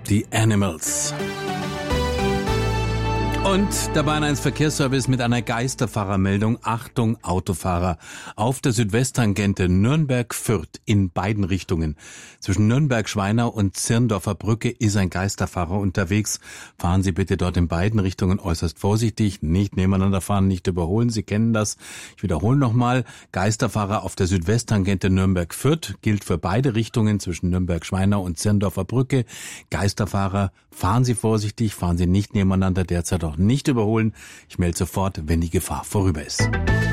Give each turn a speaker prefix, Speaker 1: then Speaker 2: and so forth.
Speaker 1: Die Animals. Und der Bayern 1 Verkehrsservice mit einer Geisterfahrermeldung. Achtung, Autofahrer. Auf der Südwesttangente Nürnberg-Fürth in beiden Richtungen. Zwischen Nürnberg-Schweinau und Zirndorfer Brücke ist ein Geisterfahrer unterwegs. Fahren Sie bitte dort in beiden Richtungen äußerst vorsichtig. Nicht nebeneinander fahren, nicht überholen. Sie kennen das. Ich wiederhole nochmal. Geisterfahrer auf der Südwesttangente Nürnberg-Fürth gilt für beide Richtungen zwischen Nürnberg-Schweinau und Zirndorfer Brücke. Geisterfahrer, fahren Sie vorsichtig, fahren Sie nicht nebeneinander, derzeit auch nicht überholen. Ich melde sofort, wenn die Gefahr vorüber ist.